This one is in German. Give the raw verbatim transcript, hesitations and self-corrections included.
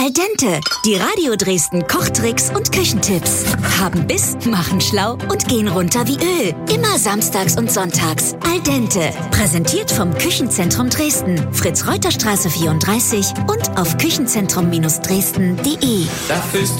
Al dente, die Radio Dresden Kochtricks und Küchentipps. Haben Biss, machen schlau und gehen runter wie Öl. Immer samstags und sonntags. Al dente. Präsentiert vom Küchenzentrum Dresden. Fritz-Reuter-Straße vierunddreißig und auf küchenzentrum Dresden punkt de. Da fühlst